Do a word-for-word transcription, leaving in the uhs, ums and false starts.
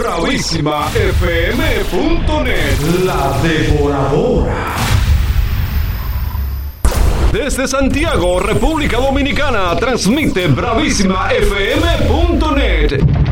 bravísima f m punto net, la devoradora. Desde Santiago, República Dominicana, transmite bravísima f m punto net.